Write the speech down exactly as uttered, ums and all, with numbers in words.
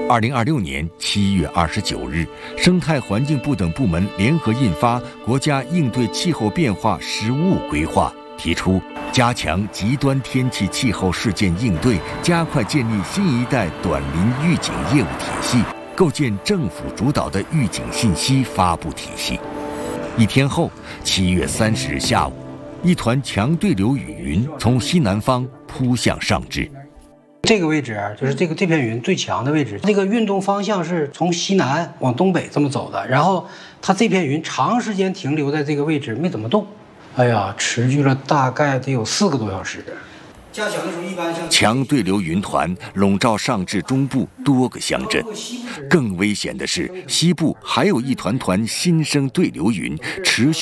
二零二六年七月二十九日，生态环境部等部门联合印发《国家应对气候变化实务规划》，提出加强极端天气气候事件应对，加快建立新一代短临预警业务体系，构建政府主导的预警信息发布体系。一天后，七月三十日下午，一团强对流雨云从西南方扑向上至。 这个位置就是这个这片云最强的位置，这个运动方向是从西南往东北这么走的，然后它这片云长时间停留在这个位置没怎么动，哎呀，持续了大概得有四个多小时。加强的时候一般像强对流云团笼罩上至中部多个乡镇，更危险的是，西部还有一团团新生对流云持续。